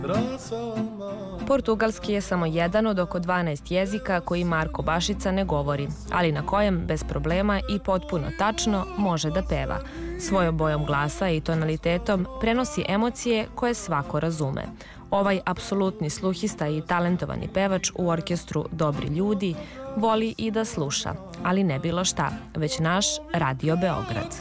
Portugalski je samo jedan od oko 12 jezika koji Marko Bašica ne govori, ali na kojem bez problema i potpuno tačno može da peva. Svojom bojom glasa i tonalitetom prenosi emocije koje svako razume. Ovaj apsolutni sluhista i talentovani pevač u orkestru Dobri ljudi voli i da sluša, ali ne bilo šta, već naš Radio Beograd.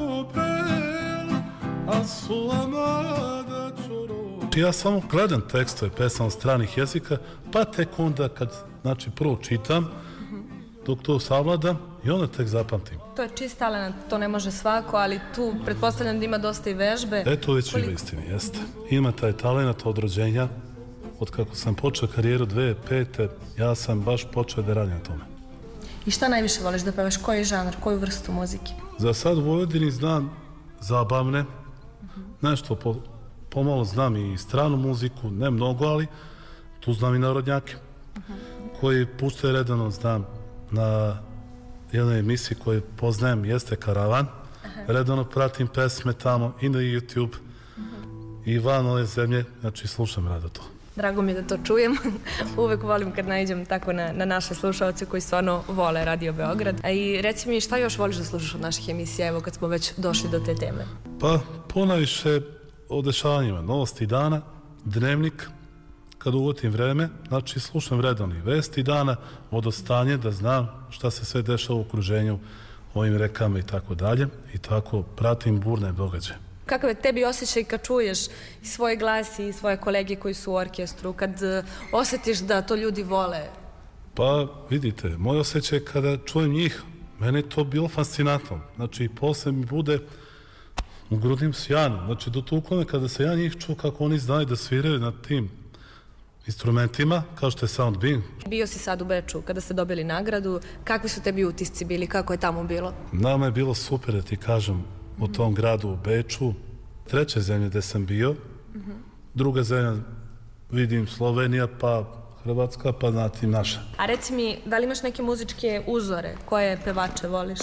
Ja samo gledam tekstove pesama stranih jezika, pa tek onda kad, prvo čitam, dok to savladam i onda tek zapamtim. To je čist talent, to ne može svako, ali tu pretpostavljam da ima dosta i vežbe. To već ima istini, jeste. Ima taj talent od rođenja, od kako sam počeo karijeru 2005. Ja sam baš počeo da radim na tome. I šta najviše voliš da pevaš? Koji žanr, koju vrstu muzike? Za sad u Vojvodini znam zabavne, nešto pomalo znam i stranu muziku, ne mnogo, ali tu znam i narodnjake koji puštaju redano, znam na jednoj emisiji koju poznajem, jeste Karavan. Redano pratim pesme tamo i na YouTube i van ove zemlje, slušam rado to. Drago mi je da to čujem. Uvek volim kad naiđem tako na naše slušalce koji stvarno vole Radio Beograd. A i reci mi šta još voliš da slušaš od naših emisija, evo kad smo već došli do te teme? Pa ponajviše o dešavanjima, novosti dana, dnevnik, kad ugotim vreme, slušam redovni vesti dana, vodostanje, da znam šta se sve dešava u okruženju, ovim rekama i tako dalje, i tako pratim burne događaje. Kakav je tebi osjećaj kad čuješ i svoj glas i svoje kolege koji su u orkestru, kad osjetiš da to ljudi vole? Pa vidite, moj osjećaj kada čujem njih, meni je to bilo fascinantno. Posle mi bude u grudnim sjajno. Do tukome kada se ja njih čuo kako oni znaju da sviraju na tim instrumentima, kao što je Soundbeam. Bio si sad u Beču kada ste dobili nagradu. Kakvi su tebi utisci bili? Kako je tamo bilo? Nama je bilo super, da ti kažem, u tom gradu u Beču. Treća zemlja gde sam bio. Druga zemlja, vidim, Slovenija, pa Hrvatska, pa zatim naša. A reci mi, da li imaš neke muzičke uzore? Koje pevače voliš?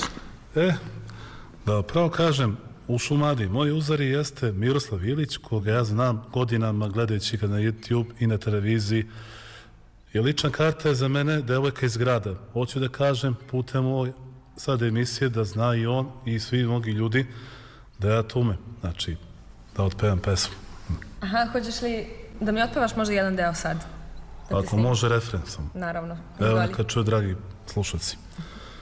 Da pravo kažem, u Šumadiji moj uzor jeste Miroslav Ilić, koga ja znam godinama gledajući ga na YouTube i na televiziji. I lična karta je za mene devojka iz grada. Hoću da kažem putem ovoj sad emisije da zna i on i svi mnogi ljudi da ja to umem. Da otpevam pesmu. Aha, hoćeš li da mi otpevaš možda jedan deo sad? Ako može, refren sam. Naravno. Evo neka čuju, dragi slušalci.